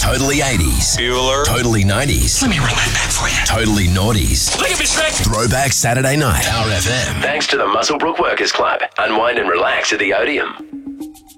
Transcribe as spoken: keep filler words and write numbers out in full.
Totally eighties. Bueller. Totally nineties. Let me run that back for you. Totally noughties. Look at me straight. Throwback Saturday night. Power F M. Thanks to the Muswellbrook Workers Club. Unwind and relax at the Odeum.